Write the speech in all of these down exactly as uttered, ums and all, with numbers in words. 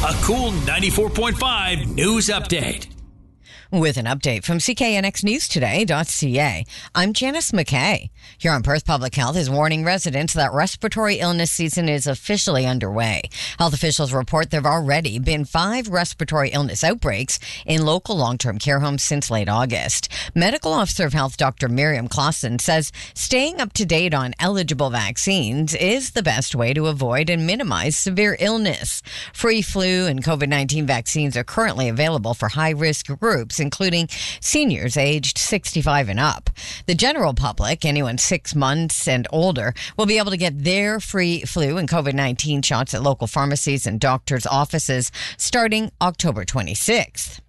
A Cool ninety-four point five news update. With an update from C K N X News Today dot C A, I'm Janice McKay. Here on Perth Public Health is warning residents that respiratory illness season is officially underway. Health officials report there have already been five respiratory illness outbreaks in local long-term care homes since late August. Medical Officer of Health Doctor Miriam Clausen says staying up to date on eligible vaccines is the best way to avoid and minimize severe illness. Free flu and COVID nineteen vaccines are currently available for high-risk groups, including seniors aged sixty-five and up. The general public, anyone six months and older, will be able to get their free flu and COVID nineteen shots at local pharmacies and doctors' offices starting October twenty-sixth.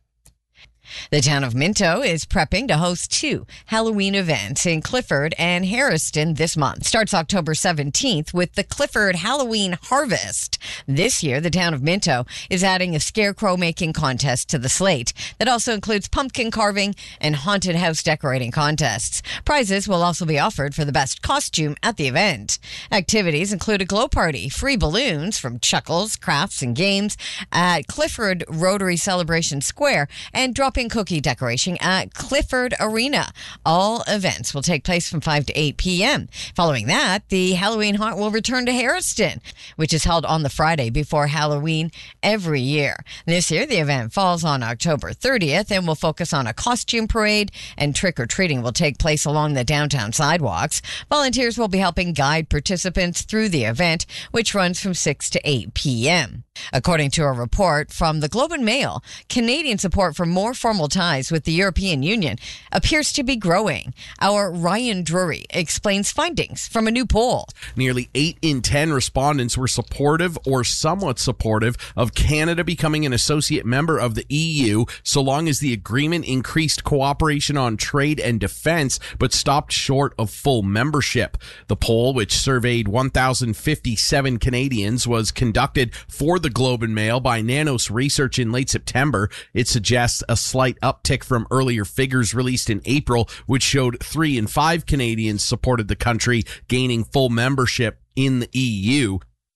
The town of Minto is prepping to host two Halloween events in Clifford and Harriston this month. Starts October seventeenth with the Clifford Halloween Harvest. This year, the town of Minto is adding a scarecrow making contest to the slate that also includes pumpkin carving and haunted house decorating contests. Prizes will also be offered for the best costume at the event. Activities include a glow party, free balloons from Chuckles, Crafts, and Games at Clifford Rotary Celebration Square, and dropping cookie decoration at Clifford Arena. All events will take place from five to eight p.m. Following that, the Halloween Haunt will return to Harriston, which is held on the Friday before Halloween every year. This year, the event falls on October thirtieth and will focus on a costume parade, and trick-or-treating will take place along the downtown sidewalks. Volunteers will be helping guide participants through the event, which runs from six to eight p.m. According to a report from the Globe and Mail, Canadian support for more formal ties with the European Union appears to be growing. Our Ryan Drury explains findings from a new poll. Nearly eight in ten respondents were supportive or somewhat supportive of Canada becoming an associate member of the E U, so long as the agreement increased cooperation on trade and defense, but stopped short of full membership. The poll, which surveyed one thousand fifty-seven Canadians, was conducted for the Globe and Mail by Nanos Research in late September. It suggests a slight uptick from earlier figures released in April, which showed three in five Canadians supported the country gaining full membership in the E U.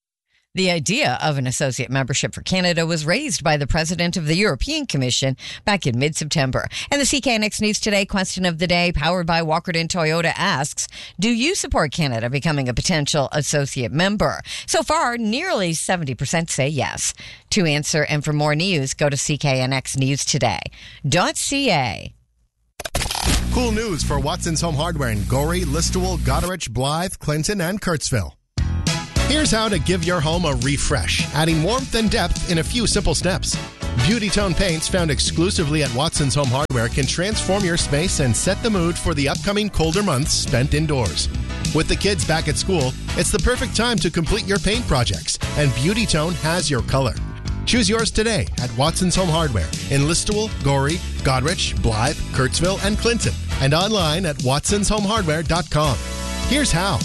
The idea of an associate membership for Canada was raised by the president of the European Commission back in mid-September. And the C K N X News Today question of the day, powered by Walkerton Toyota, asks, do you support Canada becoming a potential associate member? So far, nearly seventy percent say yes. To answer and for more news, go to C K N X News Today dot C A. Cool news for Watson's Home Hardware in Gorey, Listowel, Goderich, Blythe, Clinton, and Kurtzville. Here's how to give your home a refresh, adding warmth and depth in a few simple steps. Beauty Tone paints found exclusively at Watson's Home Hardware can transform your space and set the mood for the upcoming colder months spent indoors. With the kids back at school, it's the perfect time to complete your paint projects, and Beauty Tone has your color. Choose yours today at Watson's Home Hardware in Listowel, Gorey, Goderich, Blythe, Kurtzville, and Clinton, and online at watsons home hardware dot com. Here's how.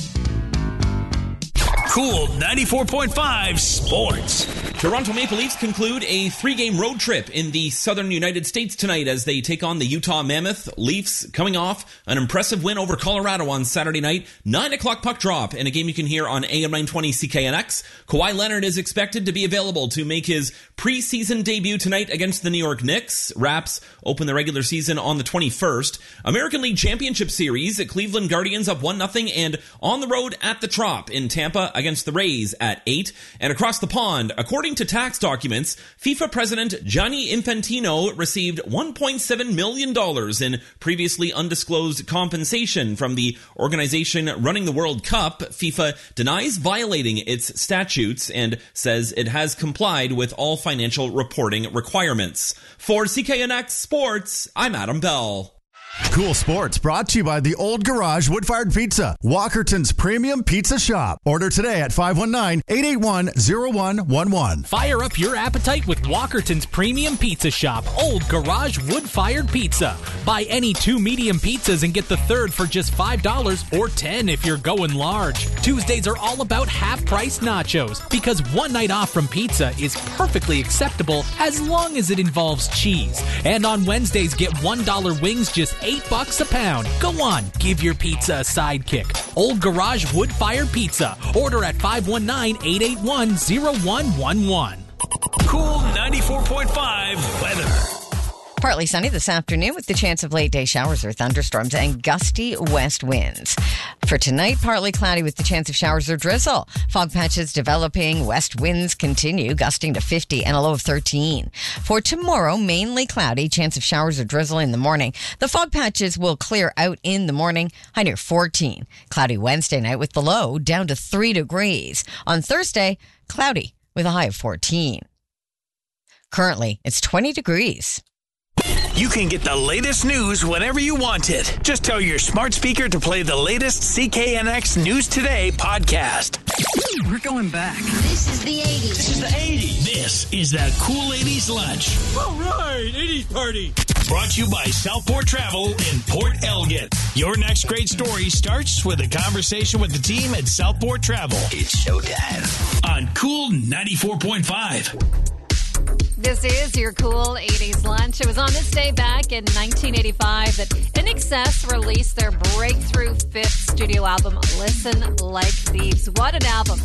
Cool ninety-four point five Sports. Toronto Maple Leafs conclude a three-game road trip in the southern United States tonight as they take on the Utah Mammoth. Leafs coming off an impressive win over Colorado on Saturday night. nine o'clock puck drop in a game you can hear on A M nine twenty C K N X. Kawhi Leonard is expected to be available to make his preseason debut tonight against the New York Knicks. Raps open the regular season on the twenty-first. American League Championship Series, Cleveland Guardians up one nothing and on the road at the Trop in Tampa against the Rays at eight. And across the pond, according to tax documents, FIFA President Gianni Infantino received one point seven million dollars in previously undisclosed compensation from the organization running the World Cup. FIFA denies violating its statutes and says it has complied with all financial reporting requirements. For C K N X Sports, I'm Adam Bell. Cool Sports brought to you by the Old Garage Wood-Fired Pizza, Walkerton's premium pizza shop. Order today at five one nine, eight eight one, zero one one one. Fire up your appetite with Walkerton's premium pizza shop, Old Garage Wood-Fired Pizza. Buy any two medium pizzas and get the third for just five dollars or ten dollars if you're going large. Tuesdays are all about half-price nachos because one night off from pizza is perfectly acceptable as long as it involves cheese. And on Wednesdays, get one dollar wings just eight bucks a pound. Go on, give your pizza a sidekick. Old Garage Wood-Fired Pizza. Order at five one nine, eight eight one, zero one one one. Cool ninety-four point five weather. Partly sunny this afternoon with the chance of late day showers or thunderstorms and gusty west winds. For tonight, partly cloudy with the chance of showers or drizzle. Fog patches developing. West winds continue, gusting to fifty and a low of thirteen. For tomorrow, mainly cloudy, chance of showers or drizzle in the morning. The fog patches will clear out in the morning, high near fourteen. Cloudy Wednesday night with the low down to three degrees. On Thursday, cloudy with a high of fourteen. Currently, it's twenty degrees. You can get the latest news whenever you want it. Just tell your smart speaker to play the latest C K N X News Today podcast. We're going back. This is the eighties. This is the eighties. This is that cool eighties lunch. All right, eighties party. Brought to you by Southport Travel in Port Elgin. Your next great story starts with a conversation with the team at Southport Travel. It's showtime. On Cool ninety-four point five. This is your cool eighties lunch. It was on this day back in nineteen eighty-five that I N X S released their breakthrough fifth studio album, Listen Like Thieves. What an album.